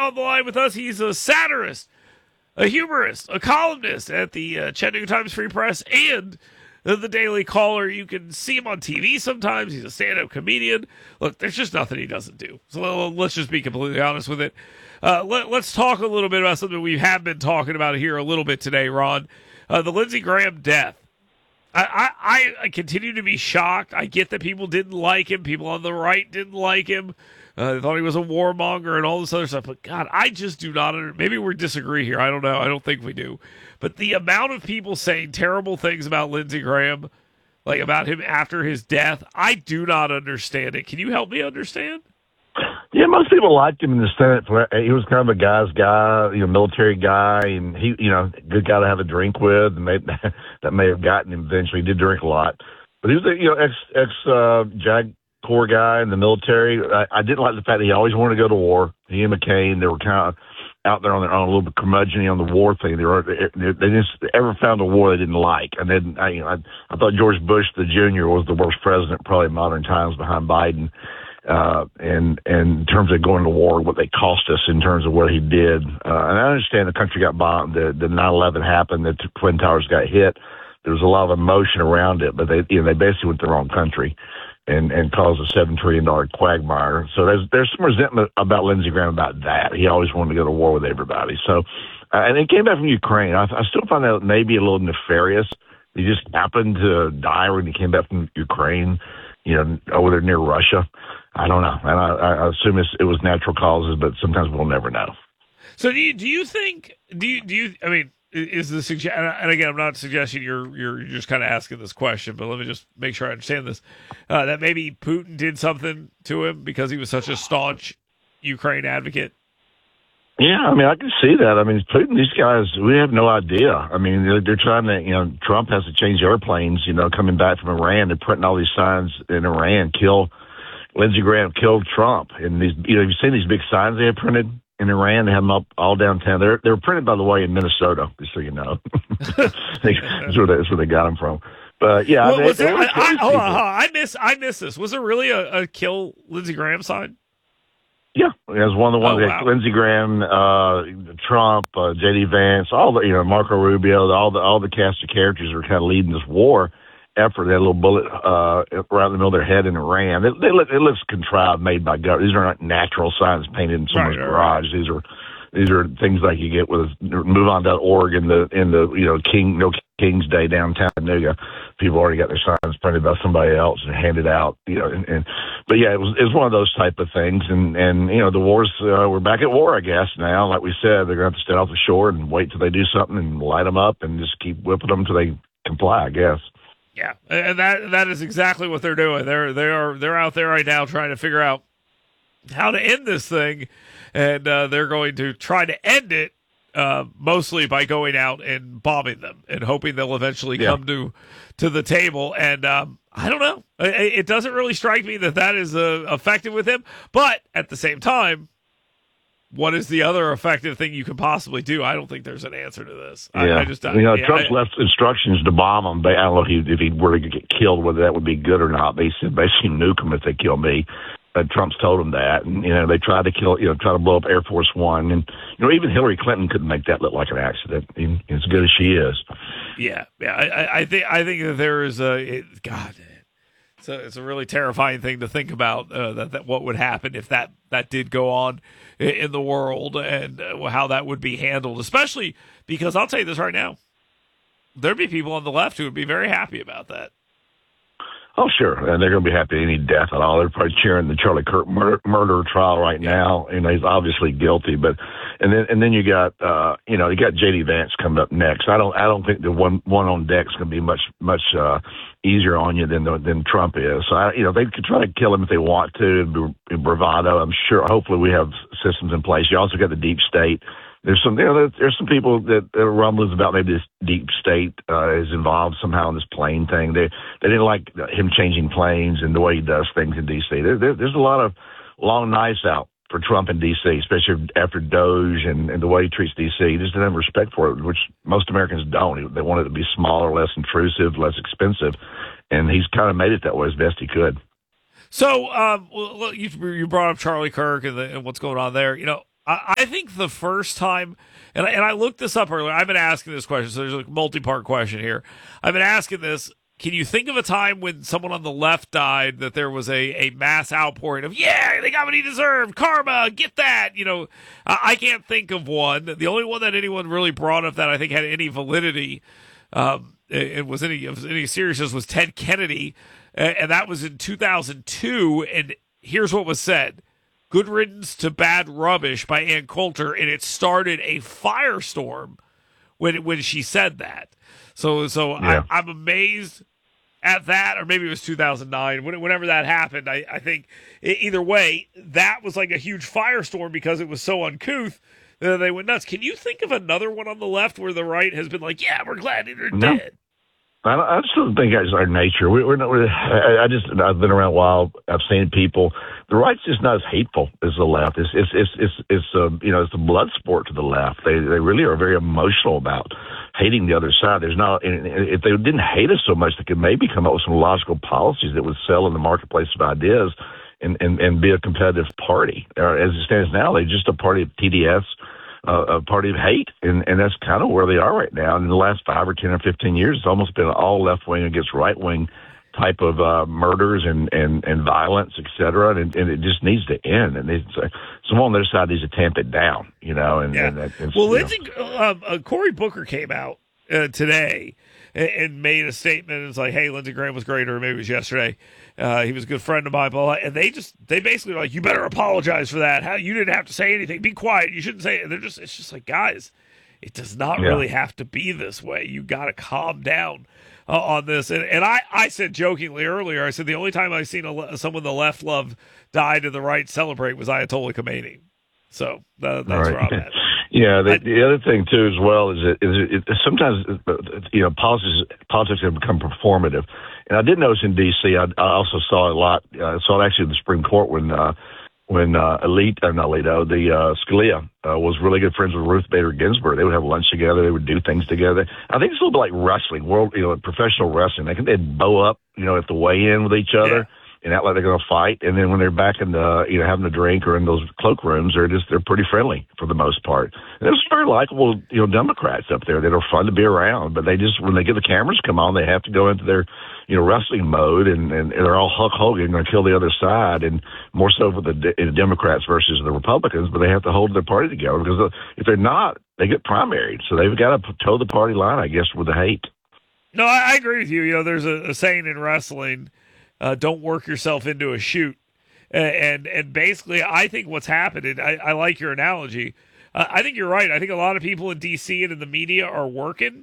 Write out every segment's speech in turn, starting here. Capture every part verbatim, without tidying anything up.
now on the line with us. He's a satirist, a humorist, a columnist at the uh, Chattanooga Times Free Press and uh, the Daily Caller. You can see him on T V sometimes. He's a stand-up comedian. Look, there's just nothing he doesn't do. So let's just be completely honest with it. Uh, let, let's talk a little bit about something we have been talking about here a little bit today, Ron. Uh, the Lindsey Graham death. I, I, I continue to be shocked. I get that people didn't like him. People on the right didn't like him. Uh, they thought he was a warmonger and all this other stuff. But, God, I just do not under, maybe we disagree here. I don't know. I don't think we do. But the amount of people saying terrible things about Lindsey Graham, like about him after his death, I do not understand it. Can you help me understand? Yeah, most people liked him in the Senate. For, he was kind of a guy's guy, you know, military guy, and he, you know, good guy to have a drink with. And may, that may have gotten him eventually. He did drink a lot, but he was a, you know, ex ex uh, JAG Corps guy in the military. I, I didn't like the fact that he always wanted to go to war. He and McCain, they were kind of out there on their own, a little bit curmudgeon on the war thing. They were, they, they just ever found a war they didn't like. And then, I, you know, I, I thought George Bush the Junior was the worst president probably in modern times behind Biden. Uh, and, and in terms of going to war, what they cost us in terms of what he did. Uh, and I understand the country got bombed, the, the nine eleven happened, the Twin Towers got hit. There was a lot of emotion around it, but they, you know, they basically went to the wrong country and, and caused a seven trillion dollars quagmire. So there's, there's some resentment about Lindsey Graham about that. He always wanted to go to war with everybody. So, uh, and he came back from Ukraine. I, I still find that maybe a little nefarious. He just happened to die when he came back from Ukraine, you know, over there near Russia. I don't know. And I, I assume it's, it was natural causes, but sometimes we'll never know. So do you, do you think, do you, do you, I mean, is the suggestion, and again, I'm not suggesting you're, you're, you're just kind of asking this question, but let me just make sure I understand this, uh, that maybe Putin did something to him because he was such a staunch Ukraine advocate? Yeah, I mean, I can see that. I mean, Putin, these guys, we have no idea. I mean, they're, they're trying to, you know, Trump has to change airplanes, you know, coming back from Iran. They're printing all these signs in Iran, kill, Lindsey Graham killed Trump. And these, you know, you've seen these big signs they have printed in Iran. They have them up all downtown. They're, they're printed, by the way, in Minnesota, just so you know. that's, where they, that's where they got them from. But, yeah. Well, they, was they there, I, I, hold on, hold on. people. I miss, I miss this. Was there really a, a kill Lindsey Graham sign? Yeah, it was one of the ones Oh, that wow. Lindsey Graham, uh, Trump, uh, J D Vance, all the, you know, Marco Rubio, all the, all the cast of characters were kind of leading this war effort. They had a little bullet, uh, right in the middle of their head and it ran. It, they look, it looks contrived, made by God. These are not natural signs painted in someone's Right, right, garage. These are, these are things like you get with move on dot org in the, in the, you know, King, no King's Day downtown Chattanooga. People already got their signs printed by somebody else and handed out, you know, and, and but yeah, it was, it was one of those type of things. And, and, you know, the wars, uh, we're back at war, I guess now. Like we said, they're going to have to stay off the shore and wait till they do something and light them up and just keep whipping them till they comply, I guess. Yeah. And that, that is exactly what they're doing. They're, they are, they're out there right now trying to figure out how to end this thing. And, uh, they're going to try to end it, uh, mostly by going out and bombing them and hoping they'll eventually Yeah. come to, to the table. And, um, I don't know. It, it doesn't really strike me that that is uh, effective with him. But at the same time, what is the other effective thing you can possibly do? I don't think there's an answer to this. I, Yeah. I just, I, you know, yeah, Trump's I, left instructions to bomb them. But I don't know if he, if he were to get killed, whether that would be good or not. They said basically nuke them if they kill me. Uh, Trump's told them that. And, you know, they tried to kill, you know, try to blow up Air Force One. And, you know, even Hillary Clinton couldn't make that look like an accident, even, as good as she is. Yeah. Yeah. I, I think, I think that there is a, it, God, it's a, it's a really terrifying thing to think about, uh, that, that what would happen if that, that did go on in, in the world and uh, how that would be handled, especially because I'll tell you this right now, there'd be people on the left who would be very happy about that. Oh, sure. And they're going to be happy any death at all. They're probably cheering the Charlie Kirk murder, murder trial right now. You know, he's obviously guilty, but, and then, and then you got, uh, you know, you got J D Vance coming up next. I don't, I don't think the one, one on deck is going to be much, much, uh, easier on you than, than Trump is. So, I, you know, they could try to kill him if they want to, in bravado. I'm sure, hopefully we have systems in place. You also got the deep state. There's some, you know, there's, there's some people that uh, rumblings about maybe this deep state uh, is involved somehow in this plane thing. They they didn't like him changing planes and the way he does things in D C. There, there, there's a lot of long nights out for Trump in D C, especially after Doge and, and the way he treats D C. He just doesn't have respect for it, which most Americans don't. They want it to be smaller, less intrusive, less expensive, and he's kind of made it that way as best he could. So, um, well, you, you brought up Charlie Kirk and, the, and what's going on there. You know, I, I think the first time, and I, and I looked this up earlier. I've been asking this question, so there's a multi-part question here. I've been asking this. Can you think of a time when someone on the left died that there was a, a mass outpouring of, yeah, they got what he deserved, karma, get that? You know, I, I can't think of one. The only one that anyone really brought up that I think had any validity, um, it was any, of any seriousness, was Ted Kennedy, and, and that was in two thousand two, and here's what was said. Good riddance to bad rubbish by Ann Coulter, and it started a firestorm when when she said that. So so yeah. I, I'm amazed at that, or maybe it was two thousand nine. Whenever that happened, I, I think either way, that was like a huge firestorm because it was so uncouth that they went nuts. Can you think of another one on the left where the right has been like, yeah, we're glad they're no. dead? I, I just don't think it's our nature. We, we're not. We're, I, I just I've been around a while. I've seen people. The right's just not as hateful as the left. It's it's it's it's, it's uh, you know it's a blood sport to the left. They they really are very emotional about hating the other side. There's not. If they didn't hate us so much, they could maybe come up with some logical policies that would sell in the marketplace of ideas and and, and be a competitive party. Uh, as it stands now, they're just a party of T D S. Uh, a party of hate, and, and that's kind of where they are right now. And in the last five or ten or fifteen years, it's almost been all left wing against right wing type of uh, murders and, and, and violence, et cetera. And, and it just needs to end. And it's, uh, someone on their side needs to tamp it down, you know. And, yeah. and that, it's, well, you Lindsey, uh, uh, Cory Booker came out uh, today and, and made a statement. It's like, hey, Lindsey Graham was great, or maybe it was yesterday. Uh, he was a good friend of mine, blah, blah, and they just, they basically were like, you better apologize for that. How you didn't have to say anything. Be quiet. You shouldn't say it. And they're just, it's just like, guys, it does not yeah. really have to be this way. You got to calm down uh, on this. And, and I, I said jokingly earlier, I said the only time I've seen a, someone the left love died and the right celebrate was Ayatollah Khomeini. So uh, that's right. where I'm at. Yeah, the, I, the other thing too, as well, is that is it, it, sometimes you know politics politics have become performative, and I did notice in D C. I, I also saw a lot. I saw it actually in the Supreme Court when uh, when uh, Elite, uh, not Alito, the uh, Scalia uh, was really good friends with Ruth Bader Ginsburg. They would have lunch together. They would do things together. I think it's a little bit like wrestling, world, you know, professional wrestling. They can they'd bow up, you know, at the weigh-in with each other. Yeah. And act like they're going to fight, and then when they're back in the, you know, having a drink or in those cloakrooms, they're just they're pretty friendly for the most part. And there's very likable, you know, Democrats up there that are fun to be around, but they just when they get the cameras come on, they have to go into their, you know, wrestling mode, and, and they're all Hulk Hogan, going to kill the other side, and more so for the, the Democrats versus the Republicans, but they have to hold their party together because if they're not, they get primaried, so they've got to toe the party line, I guess, with the hate. No, I, I agree with you. You know, there's a, a saying in wrestling. Uh, don't work yourself into a shoot. And, and and basically, I think what's happened, and I, I like your analogy, uh, I think you're right. I think a lot of people in D C and in the media are working,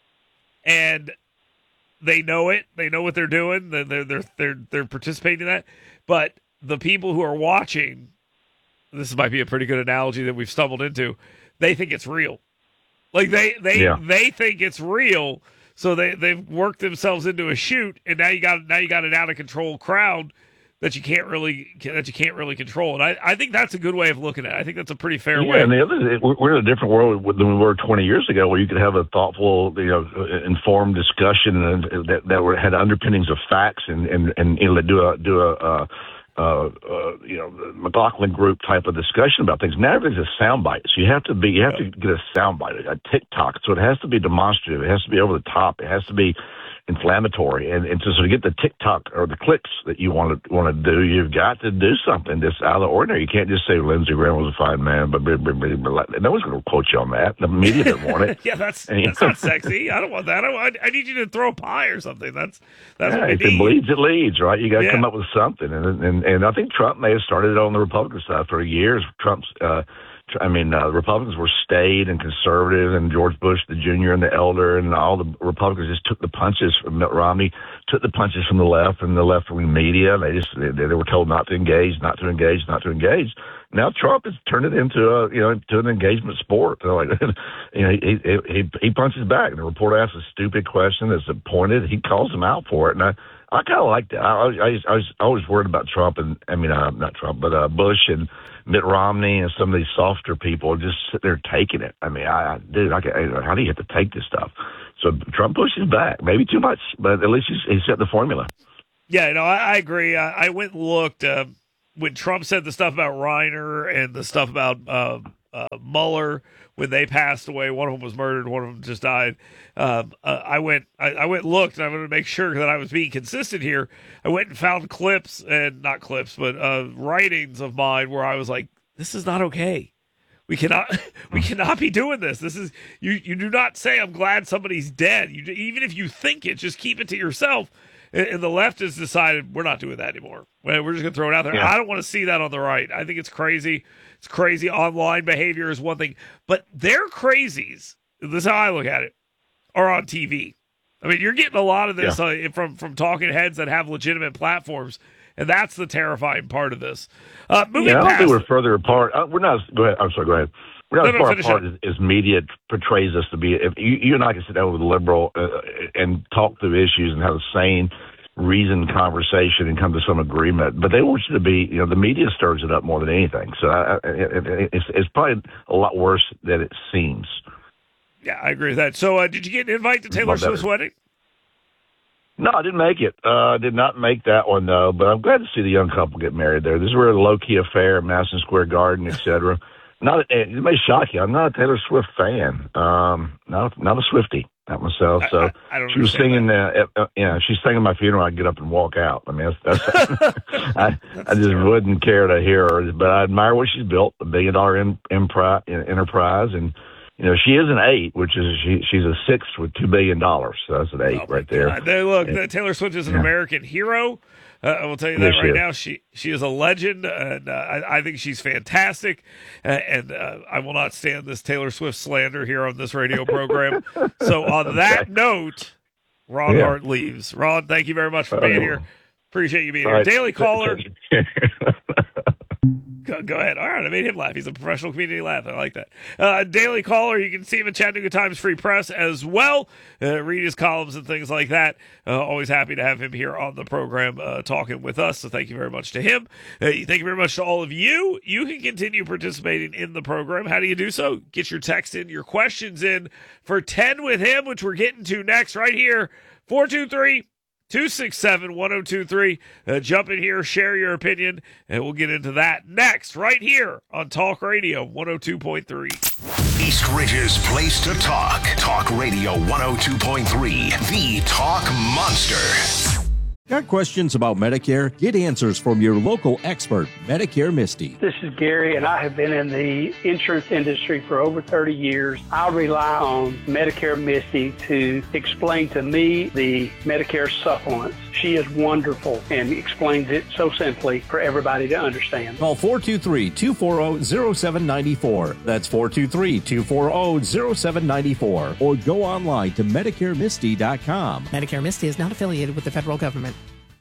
and they know it. They know what they're doing. They're, they're, they're, they're, they're participating in that. But the people who are watching, this might be a pretty good analogy that we've stumbled into, they think it's real. Like, they, they, yeah. they think it's real. So they they've worked themselves into a shoot, and now you got now you got an out of control crowd that you can't really that you can't really control. And I, I think that's a good way of looking at it. I think that's a pretty fair yeah, way. And the other, we're in a different world than we were twenty years ago, where you could have a thoughtful, you know, informed discussion and that that were, had underpinnings of facts and and and you know, do a do a. Uh, Uh, uh, you know, the McLaughlin group type of discussion about things. Now everything's a soundbite, so you have to be, you have to get a soundbite, a TikTok. So it has to be demonstrative. It has to be over the top. It has to be inflammatory, and and to sort of get the TikTok or the clicks that you want to want to do, you've got to do something that's out of the ordinary. You can't just say Lindsey Graham was a fine man, but blah, blah, blah, blah. No one's going to quote you on that. The media doesn't want it. yeah, that's and, that's not sexy. I don't want that. I, want, I need you to throw a pie or something. That's that's yeah, what we if need. it bleeds, it leads, right? You got to yeah. come up with something, and and and I think Trump may have started it on the Republican side for years. Trump's. Uh, I mean, uh, the Republicans were staid and conservative, and George Bush, the junior and the elder, and all the Republicans just took the punches from Mitt Romney, took the punches from the left and the left-wing media. They just they, they were told not to engage, not to engage, not to engage. Now Trump has turned it into a you know to an engagement sport. They're like, you know, he, he he he punches back. And the reporter asks a stupid question that's pointed. He calls him out for it, and I. I kind of like that. I, I, I was always worried about Trump, and I mean, uh, not Trump, but uh, Bush and Mitt Romney and some of these softer people just sit there taking it. I mean, I, I dude, I, I, how do you have to take this stuff? So Trump pushes back, maybe too much, but at least he's, he set the formula. Yeah, no, I, I agree. I, I went and looked. Uh, when Trump said the stuff about Reiner and the stuff about uh, uh, Mueller when they passed away, one of them was murdered, one of them just died. Um, uh, I went, I, I went and looked, and I'm going to make sure that I was being consistent here. I went and found clips, and not clips, but uh, writings of mine where I was like, "This is not okay. We cannot, we cannot be doing this. This is you. You do not say I'm glad somebody's dead. You even if you think it, just keep it to yourself." And the left has decided we're not doing that anymore. We're just going to throw it out there. Yeah. I don't want to see that on the right. I think it's crazy. It's crazy. Online behavior is one thing, but their crazies, this is how I look at it, are on T V. I mean, you're getting a lot of this yeah. uh, from, from talking heads that have legitimate platforms, and that's the terrifying part of this. Uh, moving yeah, I don't past, think we're further apart. Uh, we're not. Go ahead. I'm sorry. Go ahead. We're not no, as far no, apart as, as media portrays us to be. If you, you and I can sit down with a liberal uh, and talk through issues and have a sane, reasoned conversation and come to some agreement, but they want you to be, you know, the media stirs it up more than anything. So I, it, it's, it's probably a lot worse than it seems. Yeah, I agree with that. So uh, did you get an invite to Taylor Swift's wedding? No, I didn't make it. I uh, did not make that one, though, but I'm glad to see the young couple get married there. This is a real low-key affair, Madison Square Garden, et cetera. Not, it may shock you. I'm not a Taylor Swift fan. Um, not, not a Swiftie, not myself. So I, I, I don't she was singing. Uh, uh, yeah, she's singing my funeral. I get up and walk out. I mean, that's, that's I, that's I just terrible. Wouldn't care to hear her. But I admire what she's built, a billion dollar in, impri- enterprise, and you know she is an eight, which is she, she's a six with two billion dollars. So that's an eight oh, right there. They, look, and, Taylor Swift is an yeah. American hero. Uh, I will tell you that yes, right now. She she is a legend, and uh, I, I think she's fantastic. Uh, and uh, I will not stand this Taylor Swift slander here on this radio program. So on that okay. note, Ron yeah. Hart leaves. Ron, thank you very much for being uh, here. Appreciate you being here. Right. Daily Caller. Go, go ahead. All right, I made him laugh. He's a professional comedian laugh. I like that. Uh, Daily Caller, you can see him at Chattanooga Times Free Press as well. Uh, read his columns and things like that. Uh, always happy to have him here on the program uh, talking with us, so thank you very much to him. Uh, thank you very much to all of you. You can continue participating in the program. How do you do so? Get your text in, your questions in for ten with him, which we're getting to next right here, four two three, two six seven, one oh two three. Uh, jump in here, share your opinion, and we'll get into that next, right here on Talk Radio one oh two point three. East Ridge's place to talk. Talk Radio one oh two point three, the Talk Monster. Got questions about Medicare? Get answers from your local expert, Medicare Misty. This is Gary, and I have been in the insurance industry for over thirty years. I rely on Medicare Misty to explain to me the Medicare supplements. She is wonderful and explains it so simply for everybody to understand. Call four two three, two four zero, zero seven nine four. That's four two three, two four zero, zero seven nine four. Or go online to Medicare Misty dot com. Medicare Misty is not affiliated with the federal government.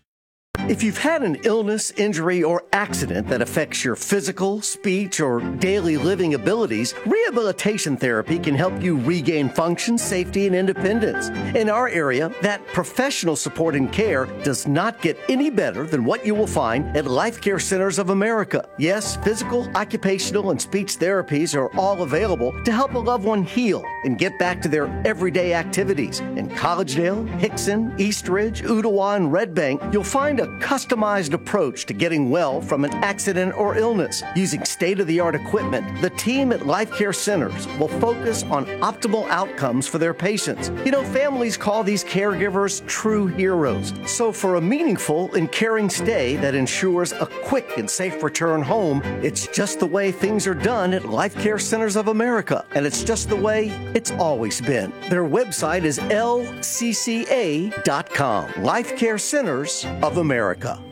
If you've had an illness, injury, or accident that affects your physical, speech, or daily living abilities, rehabilitation therapy can help you regain function, safety, and independence. In our area, that professional support and care does not get any better than what you will find at Life Care Centers of America. Yes, physical, occupational, and speech therapies are all available to help a loved one heal and get back to their everyday activities. In Collegedale, Hickson, East Ridge, Ooltewah, and Red Bank, you'll find a customized approach to getting well from an accident or illness. Using state-of-the-art equipment, the team at Life Care Centers will focus on optimal outcomes for their patients. You know, families call these caregivers true heroes. So for a meaningful and caring stay that ensures a quick and safe return home, it's just the way things are done at Life Care Centers of America. And it's just the way it's always been. Their website is L C C A dot com. Life Care Centers of America.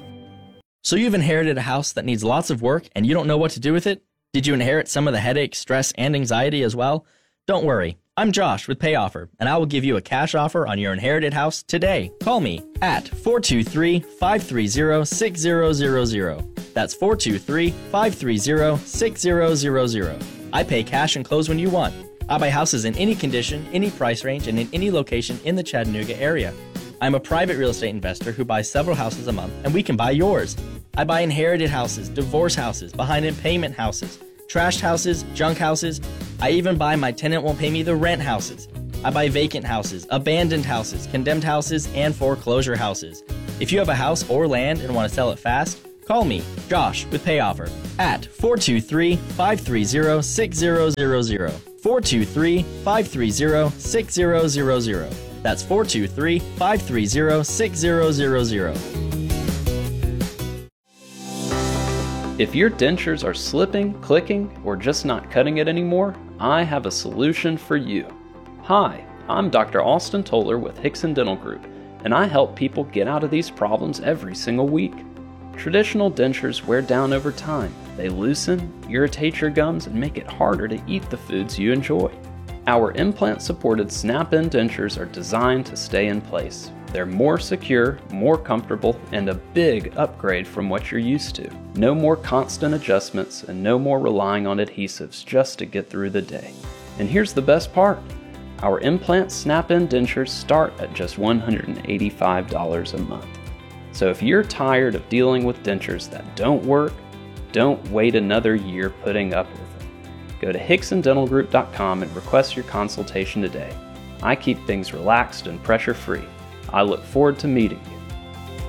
So you've inherited a house that needs lots of work and you don't know what to do with it? Did you inherit some of the headache, stress, and anxiety as well? Don't worry. I'm Josh with PayOffer, and I will give you a cash offer on your inherited house today. Call me at four two three, five three zero, six zero zero zero. That's four two three, five three zero, six zero zero zero. I pay cash and close when you want. I buy houses in any condition, any price range, and in any location in the Chattanooga area. I'm a private real estate investor who buys several houses a month, and we can buy yours. I buy inherited houses, divorce houses, behind-in-payment houses, trashed houses, junk houses. I even buy my tenant won't pay me the rent houses. I buy vacant houses, abandoned houses, condemned houses, and foreclosure houses. If you have a house or land and want to sell it fast, Call me, Josh, with PayOffer at four two three, five three zero, six zero zero zero. four two three, five three zero, six zero zero zero. That's four two three, five three zero, six zero zero zero. If your dentures are slipping, clicking, or just not cutting it anymore, I have a solution for you. Hi, I'm Doctor Austin Toller with Hickson Dental Group, and I help people get out of these problems every single week. Traditional dentures wear down over time. They loosen, irritate your gums, and make it harder to eat the foods you enjoy. Our implant-supported snap-in dentures are designed to stay in place. They're more secure, more comfortable, and a big upgrade from what you're used to. No more constant adjustments and no more relying on adhesives just to get through the day. And here's the best part. Our implant snap-in dentures start at just one hundred eighty-five dollars a month. So if you're tired of dealing with dentures that don't work, don't wait another year putting up with them. Go to hickson dental group dot com and request your consultation today. I keep things relaxed and pressure-free. I look forward to meeting you.